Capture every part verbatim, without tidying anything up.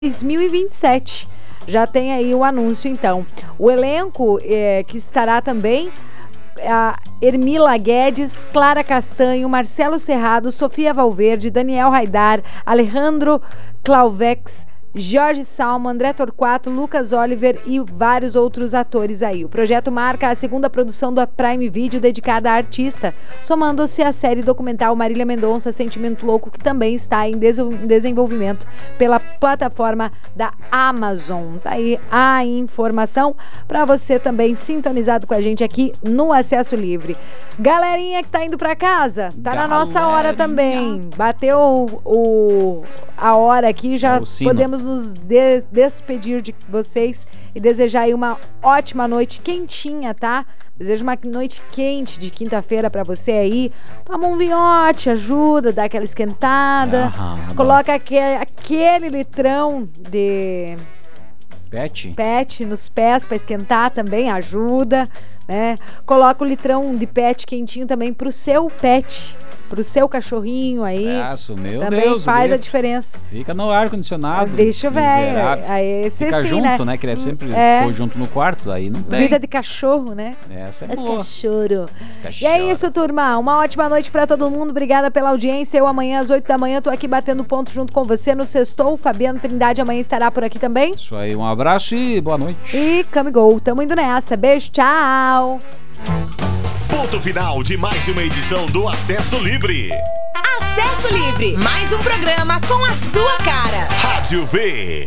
dois mil e vinte e sete. Já tem aí o anúncio, então. O elenco é, que estará também a Ermila Guedes, Clara Castanho, Marcelo Serrado, Sofia Valverde, Daniel Haidar, Alejandro Clauvex, Jorge Salmo, André Torquato, Lucas Oliver e vários outros atores aí. O projeto marca a segunda produção da Prime Video dedicada à artista, somando-se à série documental Marília Mendonça, Sentimento Louco, que também está em desenvolvimento pela plataforma da Amazon. Tá aí a informação para você também sintonizado com a gente aqui no Acesso Livre. Galerinha que tá indo para casa, tá Galerinha. Na nossa hora também. Bateu o, o, a hora aqui, já é podemos nos de- despedir de vocês e desejar aí uma ótima noite quentinha, tá? Desejo uma noite quente de quinta-feira pra você aí. Toma um vinhote, ajuda, dá aquela esquentada. Aham, coloca aquele, aquele litrão de pet. pet nos pés pra esquentar também, ajuda, né? Coloca o litrão de pet quentinho também pro seu pet. Pro seu cachorrinho aí. Isso, meu também Deus. faz Deus. a diferença. Fica no ar-condicionado. Deixa eu ver. Aí, esse Fica sim, junto, né? né? Que ele é sempre é. ficou junto no quarto, daí não tem. Vida de cachorro, né? Essa é, é boa. Cachorro. Cachorro. E é isso, turma. Uma ótima noite pra todo mundo. Obrigada pela audiência. Eu amanhã às oito da manhã tô aqui batendo ponto junto com você no Sextou. Fabiano Trindade amanhã estará por aqui também. Isso aí, um abraço e boa noite. E come go. Tamo indo nessa. Beijo, tchau. Ponto final de mais uma edição do Acesso Livre. Acesso Livre, mais um programa com a sua cara. Rádio V.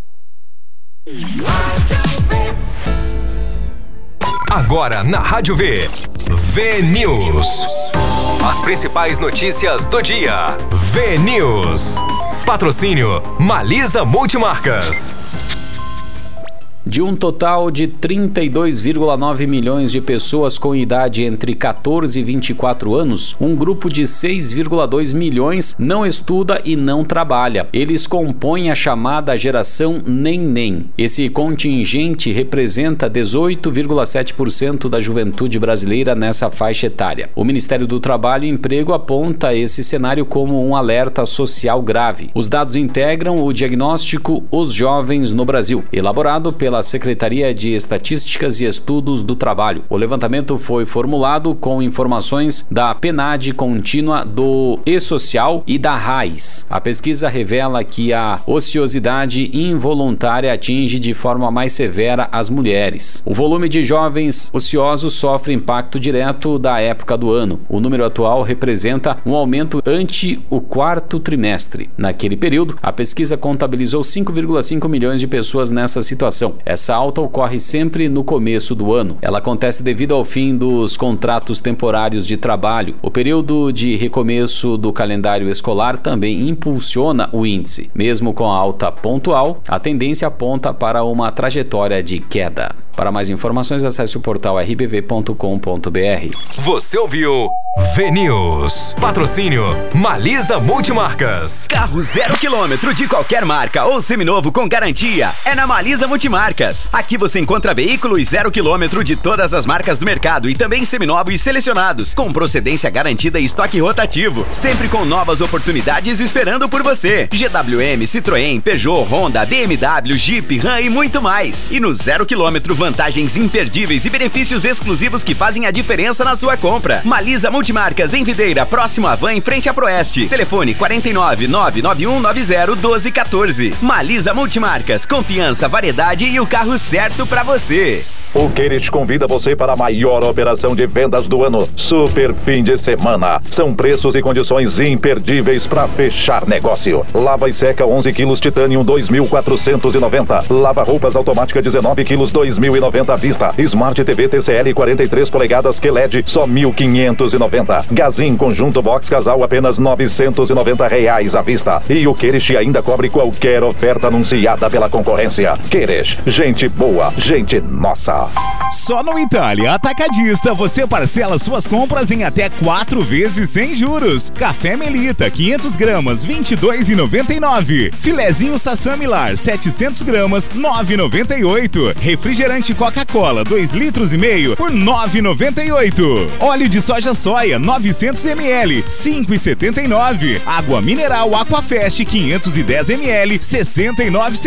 Agora na Rádio V, V News. As principais notícias do dia. V News. Patrocínio Malisa Multimarcas. De um total de trinta e dois vírgula nove milhões de pessoas com idade entre catorze e vinte e quatro anos, um grupo de seis vírgula dois milhões não estuda e não trabalha. Eles compõem a chamada geração Neném. Esse contingente representa dezoito vírgula sete por cento da juventude brasileira nessa faixa etária. O Ministério do Trabalho e Emprego aponta esse cenário como um alerta social grave. Os dados integram o diagnóstico Os Jovens no Brasil, elaborado pela Secretaria de Estatísticas e Estudos do Trabalho. O levantamento foi formulado com informações da PNAD contínua, do E-Social e da RAIS. A pesquisa revela que a ociosidade involuntária atinge de forma mais severa as mulheres. O volume de jovens ociosos sofre impacto direto da época do ano. O número atual representa um aumento ante o quarto trimestre. Naquele período, a pesquisa contabilizou cinco vírgula cinco milhões de pessoas nessa situação. Essa alta ocorre sempre no começo do ano. Ela acontece devido ao fim dos contratos temporários de trabalho. O período de recomeço do calendário escolar também impulsiona o índice. Mesmo com a alta pontual, a tendência aponta para uma trajetória de queda. Para mais informações, acesse o portal r b v ponto com ponto b r. Você ouviu V News. Patrocínio Malisa Multimarcas. Carro zero quilômetro de qualquer marca ou seminovo com garantia é na Malisa Multimarcas. Aqui você encontra veículos zero quilômetro de todas as marcas do mercado e também seminovos selecionados, com procedência garantida e estoque rotativo, sempre com novas oportunidades esperando por você. G W M, Citroën, Peugeot, Honda, B M W, Jeep, Ram e muito mais. E no zero quilômetro, vantagens imperdíveis e benefícios exclusivos que fazem a diferença na sua compra. Malisa Multimarcas, em Videira, próximo à Van, em frente à Proeste. Telefone quatro nove nove nove um nove zero um dois um quatro. Malisa Multimarcas, confiança, variedade e o carro certo pra você. O Queires convida você para a maior operação de vendas do ano, Super Fim de Semana. São preços e condições imperdíveis para fechar negócio. Lava e seca onze quilos Titanium dois mil quatrocentos e noventa. Lava roupas automática dezenove quilos dois mil e noventa à vista. Smart T V T C L quarenta e três polegadas Q L E D só mil quinhentos e noventa. Gazin conjunto box casal apenas novecentos e noventa reais à vista. E o Queires ainda cobre qualquer oferta anunciada pela concorrência. Queires, gente boa, gente nossa. Itália. Só no Itália Atacadista você parcela suas compras em até quatro vezes sem juros. Café Melita quinhentas gramas vinte e dois reais e noventa e nove centavos. Filezinho Sassami Milar setecentas gramas nove reais e noventa e oito centavos. Refrigerante Coca-Cola dois litros e meio por nove reais e noventa e oito centavos. Óleo de soja soia novecentos mililitros cinco reais e setenta e nove centavos. Água mineral Aquafest quinhentos e dez mililitros sessenta e nove